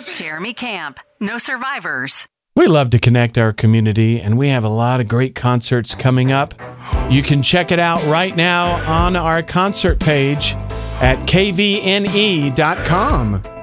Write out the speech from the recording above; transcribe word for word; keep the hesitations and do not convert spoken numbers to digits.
Jeremy Camp. No survivors. We love to connect our community, and we have a lot of great concerts coming up. You can check it out right now on our concert page at K V N E dot com.